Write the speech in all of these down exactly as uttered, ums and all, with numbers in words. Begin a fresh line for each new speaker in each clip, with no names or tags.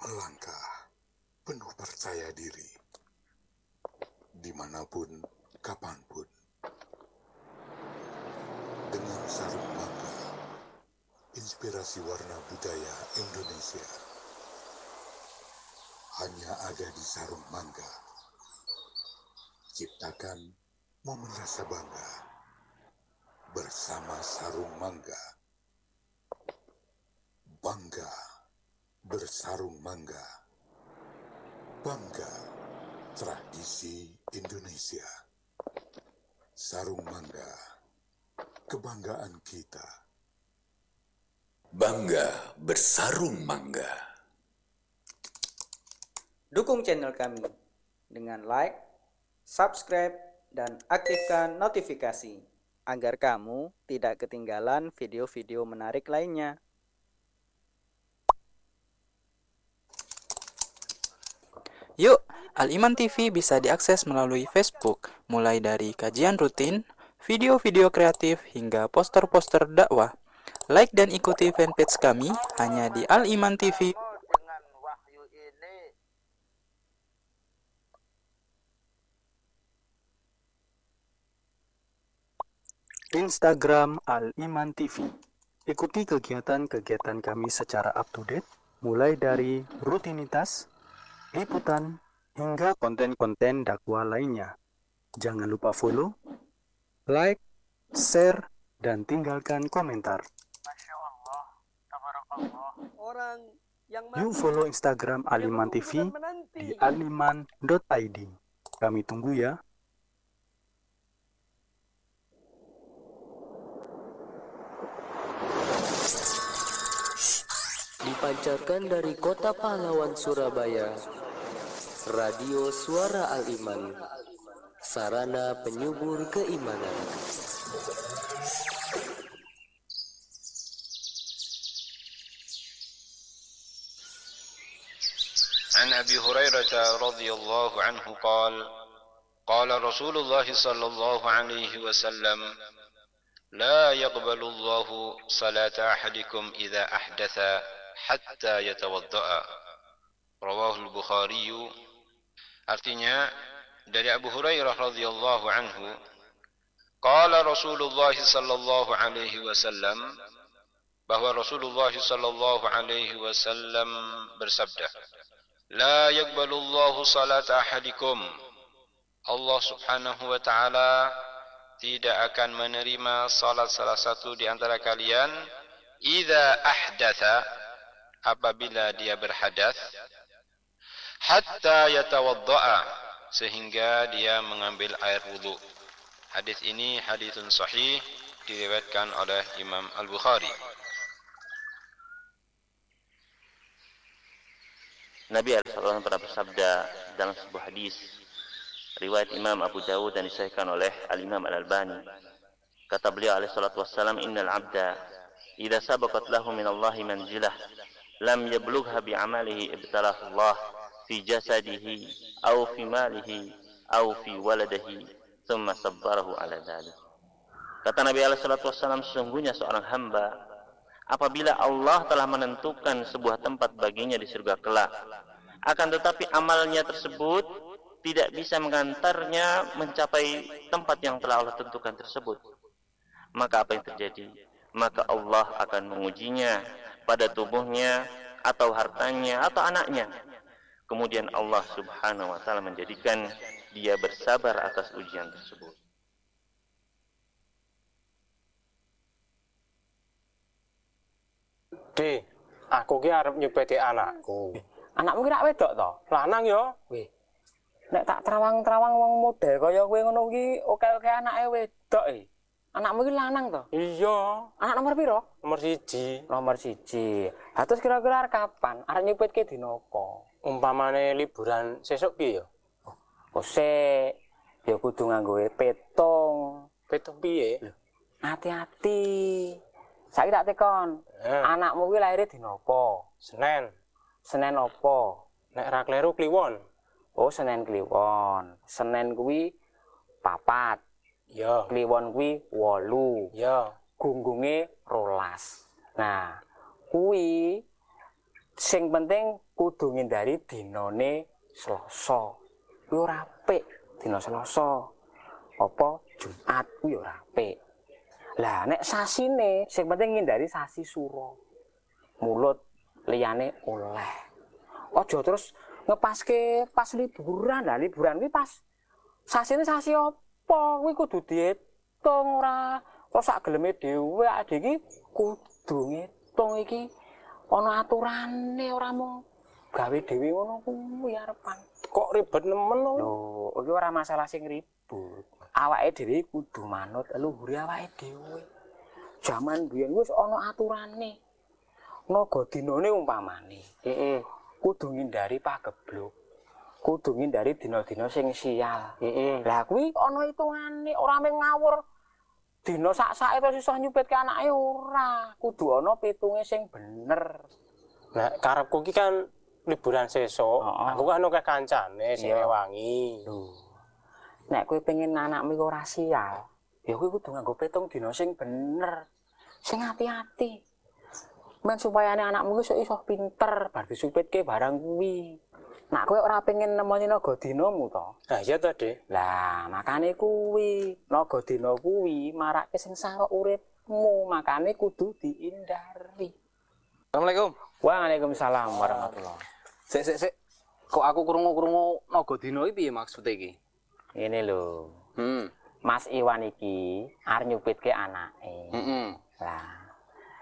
melangkah penuh percaya diri, dimanapun, kapanpun. Dengan sarung mangga, inspirasi warna budaya Indonesia hanya ada di sarung mangga. Ciptakan momen rasa bangga bersama sarung mangga. Bangga bersarung mangga. Bangga tradisi Indonesia. Sarung mangga, kebanggaan kita.
Bangga bersarung mangga.
Dukung channel kami dengan like, subscribe, dan aktifkan notifikasi agar kamu tidak ketinggalan video-video menarik lainnya.
Yuk, Al-Iman T V bisa diakses melalui Facebook, mulai dari kajian rutin, video-video kreatif, hingga poster-poster dakwah. Like dan ikuti fanpage kami hanya di Al-Iman T V.
Dengan wahyu ini
Instagram Al-Iman T V. Ikuti kegiatan-kegiatan kami secara up-to-date, mulai dari rutinitas, liputan, hingga konten-konten dakwah lainnya. Jangan lupa follow, like, share, dan tinggalkan komentar.
Masya Allah, tabarakallah. Orang yang
Yuk follow Instagram Al-Iman T V di aliman dot i d. Kami tunggu ya.
Dipancarkan dari Kota Pahlawan Surabaya, Radio Suara Al-Iman, sarana penyubur keimanan.
عن أبي هريرة رضي الله عنه قال قال رسول الله صلى الله عليه وسلم لا يقبل الله صلاة أحدكم إذا أحدث حتى يتوضأ. رواه البخاري. Artinya dari Abu Hurairah radhiyallahu anhu, qala Rasulullah sallallahu alaihi wasallam, bahwa Rasulullah sallallahu alaihi wasallam bersabda, la yaqbalullahu salata ahadikum. Allah Subhanahu wa taala tidak akan menerima salat salah satu di antara kalian idza ahdatha, apabila dia berhadas, hatta yatawadda'a, sehingga dia mengambil air wudu. Hadis ini haditsun sahih, diriwayatkan oleh Imam Al-Bukhari.
Nabi shallallahu alaihi wasallam pernah bersabda dalam sebuah hadis riwayat Imam Abu Dawud dan disahihkan oleh Al-Imam Al-Albani. Kata beliau alaihi salatu wassalam, innal abda idza sabaqat lahu min Allahi manzilah lam yablugha bi amalihi ibtalahu Allah fi jasadihi aw fi malihi aw fi waladihi thumma sabbarahu ala dhalik. Kata Nabi alaihi salatu wassalam, sesungguhnya seorang hamba apabila Allah telah menentukan sebuah tempat baginya di surga kelak, akan tetapi amalnya tersebut tidak bisa mengantarnya mencapai tempat yang telah Allah tentukan tersebut, maka apa yang terjadi? Maka Allah akan mengujinya pada tubuhnya atau hartanya atau anaknya. Kemudian Allah Subhanahu wa taala menjadikan dia bersabar atas ujian tersebut.
Di, aku ki arep nyupeti anakku.
Anakmu ki rak wedok to?
Lanang yo.
Wih. Nek tak terawang-terawang wong model kaya kowe ngono ki oke-oke anake wedok e. Anakmu ki lanang to?
Iya.
Anak nomor piro?
Nomor siji.
Nomor siji. Ha terus kira-kira arep kapan? Arep nyupetke dina apa?
Umpamane liburan sesuk piye yo?
Oh, sik. Ya kudu nganggo petung.
Petung piye?
Hati-hati. Saiki tak tekon.
Eh.
Anakmu kuwi laire dina apa?
Senin.
Senin apa?
Nek ra kleru Kliwon.
Oh, Senin Kliwon. Senin kuwi papat.
Ya.
Kliwon kuwi wolu.
Ya.
Gunggunge rolas. Nah, kuwi Sing penting kudu ngindari dinane Selasa. Kuwi ora apik, dina Selasa. Apa Jumat kuwi ora apik. Lah nek sasine sing penting ngindari sasi Sura. Mulut liyane oleh. Aja terus ngepaske pas liburan. Lah liburan kuwi pas sasine sasi apa? Kuwi kudu diitung ora kok sak geleme dhewe ade iki kudu ngitung iki ana aturane ora mung gawe dhewe ngono kuwi arepan.
Kok ribet nemen lho.
Lho, iki ora masalah sing ribut. Awake dhewe kudu manut leluhure awake dhewe. Jaman biyen wis ana aturane. Naga dinane umpamane.
Heeh.
Kudu ngindari pagebluk. Kudu ngindari dina-dina sing sial.
Heeh.
Lah kuwi ana hitungane, ora mung ngawur. Dina sak-sake terus iso nyupitke anake ora. Kudu ana pitunge sing bener.
Nah, karepku ki kan liburan sesuk. Aku kan akeh kancane sing wangi.
Lho. Nek kowe pengen anakmu iku ora sial, ya kowe kudu nganggo pitung dina sing bener. Sing ati-ati. Men supayane anakmu iso iso pinter bar disupitke barang kuwi. Nak kowe ora pengen nemoni naga dinamu to?
Lah iya to, Dik.
Lah, makane kuwi naga dina kuwi marake sing sarok uripmu, makane kudu diindari.
Assalamualaikum.
Waalaikumsalam warahmatullahi.
Sik sik sik. Kok aku krungu-krungu naga dina iki piye maksude iki?
Ngene lho.
Hmm.
Mas Iwan iki arep nyupitke anake.
Heeh.
Lah.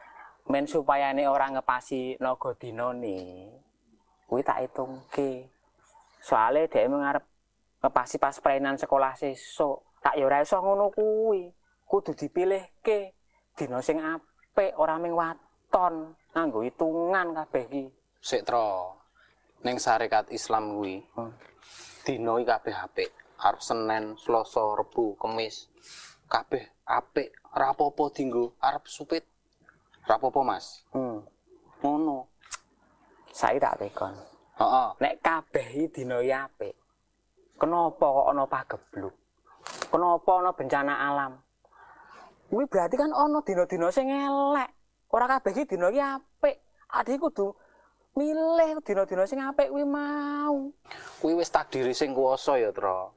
Men supayane ora ngepasi naga dinane, kuwi tak hitungke. Soale dhek ngarep ngepasi pas prenan sekolah sesuk. Tak ya ora iso ngono kuwi. Kudu dipilihke dina sing apik, ora ming waton. Nganggo hitungan kabeh iki.
Sik, Tro. Ning syariat Islam kuwi, hmm. dina iki kabeh apik. Arep Senin, Selasa, Rebo, Kamis. Kabeh apik, ora apa-apa dienggo arep supit. Ora apa-apa, Mas.
Hmm. Ngono. Saiki tak tekon.
Heeh.
Nek kabeh iki dina iki apik. Kenapa kok ana pagebluk? Kenapa ana bencana alam? Kuwi berarti kan ana dina-dina sing elek. Ora kabeh iki dina iki apik. Ade kudu milih dina-dina sing apik kuwi mau.
Kuwi wis takdire sing kuwasa ya, Tro.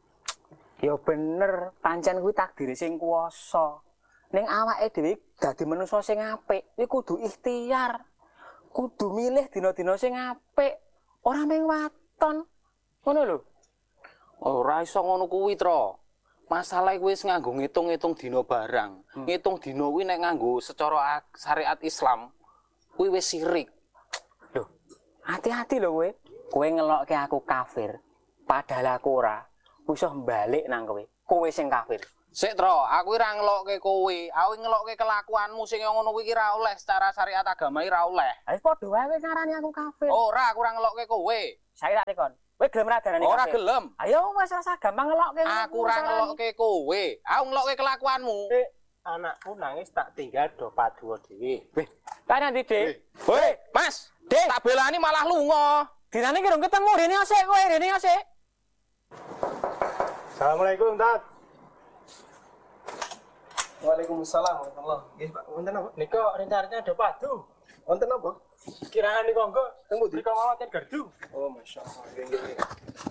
Ya bener, pancen kuwi takdire sing kuwasa. Ning awake dhewe dadi manusa sing apik, kuwi kudu ikhtiar. Kudu milih dina-dina sing apik, ora mung waton. Ngono lho.
Ora iso ngono kuwi, Tro. Masalah kuwi wis nganggo ngitung-ngitung dina barang. Hmm. Ngitung dina kuwi nek nganggo secara syariat Islam, kuwi wis syirik.
Lho, hati-hati lho kowe. Kowe ngelokke aku kafir, padahal aku ora. Wis balik nang kowe. Kowe sing kafir.
Sik, Tro, aku ora ngelokke kowe. Aku ngelokke kelakuanmu sing ngono kuwi ora oleh secara syariat agama iki ora oleh.
Ha wis padha wae ngarani aku kafir.
Ora, aku ora ngelokke kowe.
Saiki tak tekon. Kowe gelem ra darani kafir?
Ora gelem.
Ayo wis rasa gampang ngelokke.
Aku ora ngelokke kowe. Aku ngelokke kelakuanmu.
Dik, anakku nangis tak tinggal do paduwa dhewe.
Weh, kan nanti, Dik.
Woi, Mas, Dik, tak belani malah lunga.
Dinane ki rong ketemu rene asik kowe, rene asik.
Assalamualaikum, Tat.
Waalaikumsalam warahmatullahi. Nggih, Pak. Wonten apa?
Nika rencaranya ada padu.
Wonten apa?
Kiraan niku engko
teng pundi?
Nika mawon ten gardu.
Oh, masyaallah. Nggih, nggih, nggih.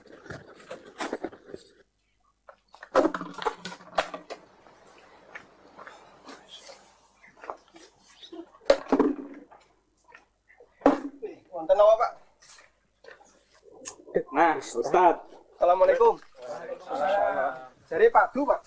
Wonten apa, Pak?
Nah, Ustaz.
Assalamualaikum. Waalaikumsalam. Jadi padu, Pak.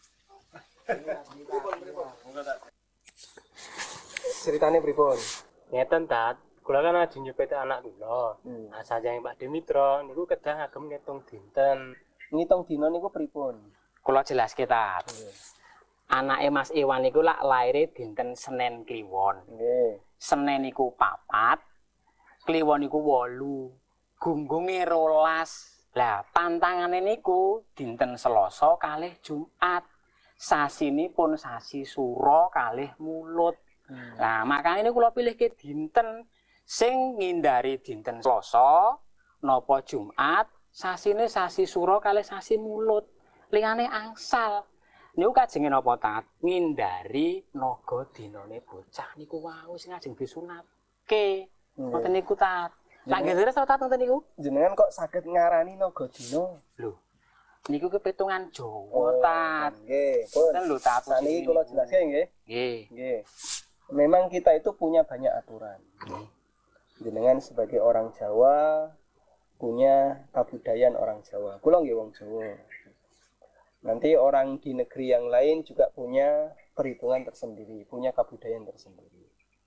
Ceritanya pripun?
Ngeten, Tat. Kula kan lagi nyupet anak kula.
Hmm.
Nah, sajane Pak Dimitra niku kedah ngagem ngitung dinten.
Ngitung dina niku pripun?
Kula jelaske ta. Anake Mas Iwan niku lak laire dinten Senin Kliwon.
Nggih.
Senin niku papat, Kliwon niku wolu, gunggunge rolas. Lah pantangane niku dinten Selasa kalih Jumat. Sasinipun sasi Sura kalih Mulut. Hmm. Lah makane niku kula pilihke dinten sing ngindari dinten Selasa napa Jumat, sasine sasi Sura kalih sasi Mulut. Liyane angsal. Niku kajenge napa tat? Ngindari naga dinane bocah niku wau sing ajeng disunatke. Ngoten niku tat. Sak nggih tat ngoten niku.
Jenengan kok saged ngarani naga dina?
Lho. Niku kepitungan Jawa tat.
Nggih, pun.
Ngoten lho tat.
Saniki kula jelaske nggih.
Nggih.
Nggih. Memang kita itu punya banyak aturan. Jenengan sebagai orang Jawa punya kebudayaan orang Jawa. Kula nggih wong Jawa. Nanti orang di negeri yang lain juga punya perhitungan tersendiri, punya kebudayaan tersendiri.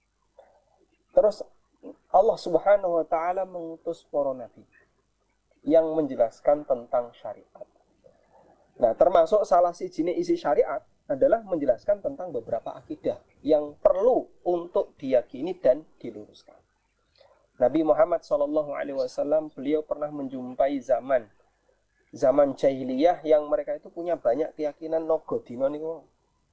Terus Allah Subhanahu wa taala mengutus para nabi yang menjelaskan tentang syariat. Nah, termasuk salah siji isi syariat adalah menjelaskan tentang beberapa akidah yang perlu untuk diyakini dan diluruskan. Nabi Muhammad shallallahu alaihi wasallam beliau pernah menjumpai zaman zaman jahiliyah yang mereka itu punya banyak keyakinan naga dina niku.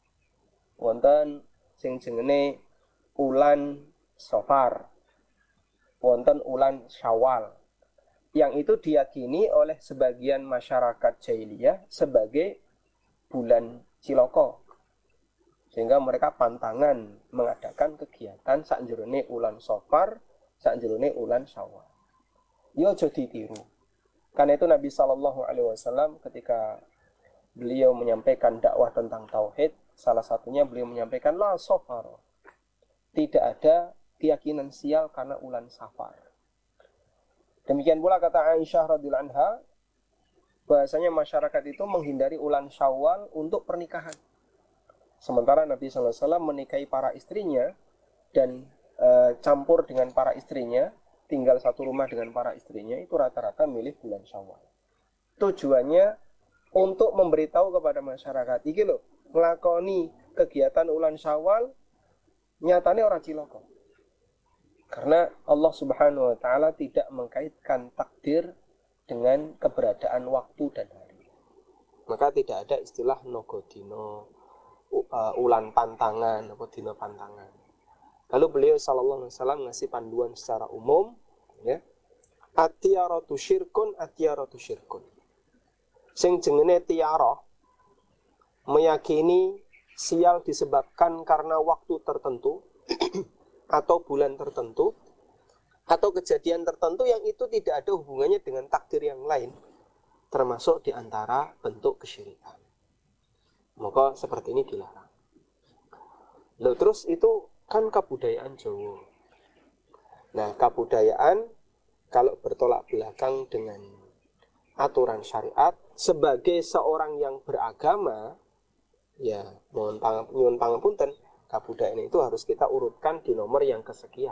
Wonten sing jenenge ulan Safar, wonten ulan Syawal, yang itu diyakini oleh sebagian masyarakat jahiliyah sebagai bulan ciloko, sehingga mereka pantangan mengadakan kegiatan sakjerone ulan Safar, sakjerone ulan Syawal. Yo aja ditiru. Karena itu Nabi Shallallahu Alaihi Wasallam ketika beliau menyampaikan dakwah tentang tauhid, salah satunya beliau menyampaikan la safar, tidak ada keyakinan sial karena ulan Safar. Demikian pula kata Aisyah radhiyallahu anha, bahasanya masyarakat itu menghindari ulan Syawal untuk pernikahan. Sementara Nabi shallallahu alaihi wasallam menikahi para istrinya dan e, campur dengan para istrinya, tinggal satu rumah dengan para istrinya, itu rata-rata milih bulan Syawal. Tujuannya untuk memberitahu kepada masyarakat, iki lho, nglakoni kegiatan ulan Syawal nyatane ora cilaka. Karena Allah Subhanahu wa taala tidak mengkaitkan takdir dengan keberadaan waktu dan hari. Maka tidak ada istilah naga dina, uh, ulan pantangan atau dina pantangan. Lalu beliau sallallahu alaihi wasallam ngasih panduan secara umum, ya. Atiyaratu syirkun, atiyaratu syirkun. Sing jenenge tiara meyakini sial disebabkan karena waktu tertentu atau bulan tertentu atau kejadian tertentu yang itu tidak ada hubungannya dengan takdir yang lain, termasuk di antara bentuk kesyirikan. Maka seperti ini dilarang. Lalu terus itu kan kebudayaan Jawa. Nah, kebudayaan kalau bertolak belakang dengan aturan syariat, sebagai seorang yang beragama, ya mohon nyuwun pangapunten, kebudayaan itu harus kita urutkan di nomor yang kesekian.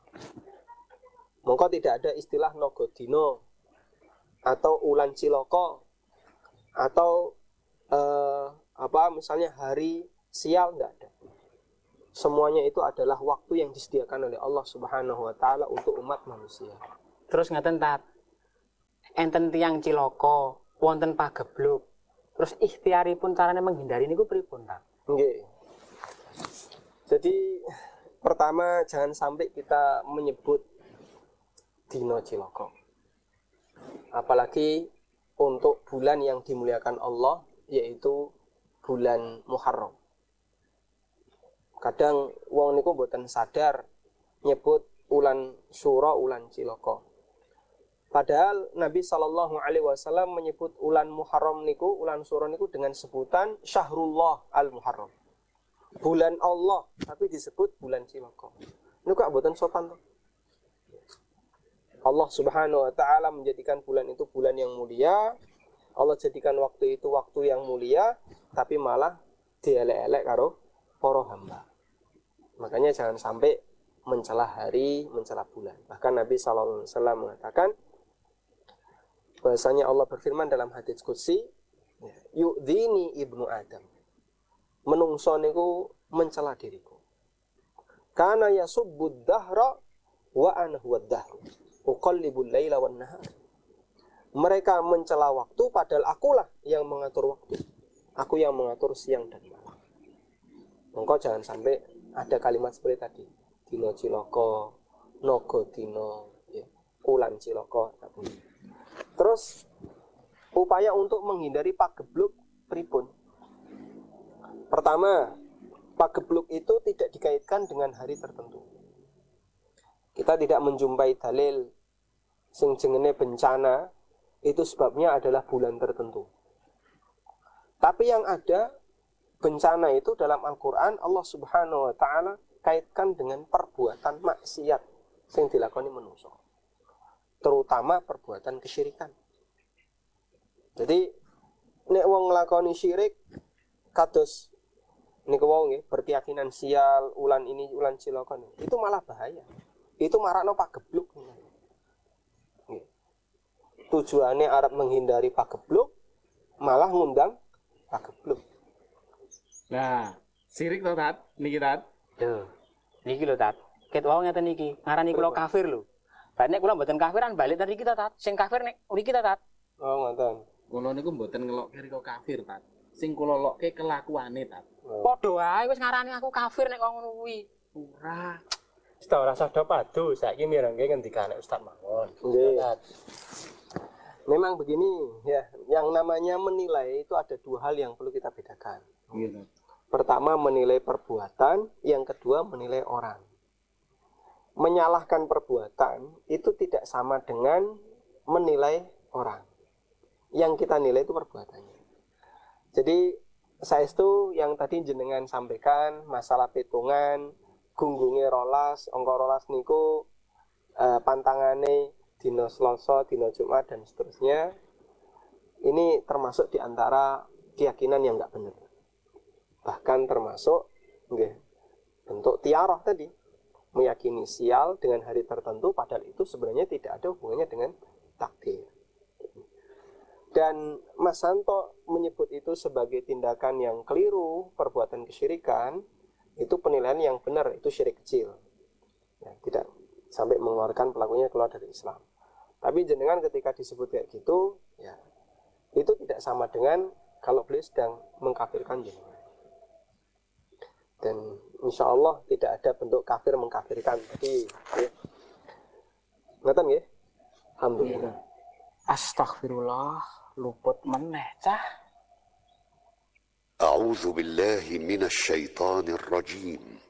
Maka tidak ada istilah naga dina atau ulan ciloko atau eh, apa misalnya hari sial, enggak ada. Semuanya itu adalah waktu yang disediakan oleh Allah Subhanahu wa taala untuk umat manusia.
Terus ngaten tat. Enten tiyang ciloko, wonten pagebluk. Terus ikhtiaripun carane menghindari niku pripun, Tat?
Nggih. Jadi pertama jangan sampai kita menyebut dina ciloko. Apalagi untuk bulan yang dimuliakan Allah, yaitu bulan Muharram. Kadang wong niku mboten sadar nyebut ulan Syura, ulan ciloko. Padahal Nabi Shallallahu Alaihi Wasallam menyebut ulan Muharram niku, ulan Syura niku dengan sebutan Syahrullah al-Muharram. Bulan Allah, tapi disebut bulan ciloko. Ini kok mboten sopan tuh. Allah Subhanahu wa taala menjadikan bulan itu bulan yang mulia. Allah jadikan waktu itu waktu yang mulia, tapi malah dielek-elek karo para hamba. Makanya jangan sampai mencela hari, mencela bulan. Bahkan Nabi shallallahu alaihi wasallam mengatakan bahasanya Allah berfirman dalam hadits qudsi, yu'dhini ibnu Adam. Menungso niku mencela diriku. Kana yasubbud dahra wa ana huwad dahru. Uqallibul laila wan nahar. Mereka mencela waktu padahal akulah yang mengatur waktu. Aku yang mengatur siang dan malam. Mongko jangan sampai ada kalimat seperti tadi. Dina ciloko, naga dina, ya, ulan ciloko. Terus upaya untuk menghindari pagebluk pripun? Pertama, pagebluk itu tidak dikaitkan dengan hari tertentu. Kita tidak menjumpai dalil sing jenenge bencana itu sebabnya adalah bulan tertentu. Tapi yang ada bencana itu dalam Al-Qur'an Allah Subhanahu wa taala kaitkan dengan perbuatan maksiat sing dilakoni manusia. Terutama perbuatan kesyirikan. Jadi nek wong nglakoni syirik kados niku wau nggih berkeyakinan sial, ulan ini ulan cilaka itu malah bahaya. Itu marakno pagebluk. Nggih. Tujuannya arep menghindari pagebluk malah ngundang pagebluk.
Nah, sirik to Tat, niki Tat.
Lho, niki lho Tat. Ket wau ngeten niki, ngarani kula kafir lho. Lah nek kula mboten kafiran balik tadi kita Tat. Sing kafir nek mriki kita Tat.
Oh, ngoten.
Kula niku mboten ngelokke rika kafir, Tat. Sing kula lokke kelakuane, Tat.
Padha wae wis ngarani aku kafir nek kok ngono kuwi.
Ora.
Wis ta ora sada padu, saiki mirengke ngendikane Ustaz mawon.
Nggih. Memang begini ya, yang namanya menilai itu ada dua hal yang perlu kita bedakan.
Iya.
Pertama menilai perbuatan, yang kedua menilai orang. Menyalahkan perbuatan itu tidak sama dengan menilai orang. Yang kita nilai itu perbuatannya. Jadi saya itu yang tadi jenengan sampaikan masalah pitungan, gunggunge rolas, angka rolas niku eh, pantangane dino Selasa, dino Jumat dan seterusnya. Ini termasuk di antara keyakinan yang enggak benar. Bahkan termasuk nggih, bentuk tiarah tadi, meyakini sial dengan hari tertentu padahal itu sebenarnya tidak ada hubungannya dengan takdir. Dan Mas Santo menyebut itu sebagai tindakan yang keliru, perbuatan kesyirikan, itu penilaian yang benar, itu syirik kecil. Ya, tidak sampai mengeluarkan pelakunya keluar dari Islam. Tapi jenengan ketika disebut kayak gitu, ya itu tidak sama dengan kalau beliau sedang mengkafirkan jenengan. Dan insya Allah tidak ada bentuk kafir mengkafirkan. Jadi, ya. Ngeten nggih? Alhamdulillah.
Astagfirullah, luput meneh cah.
A'udzu billahi minasy syaithanir rajim.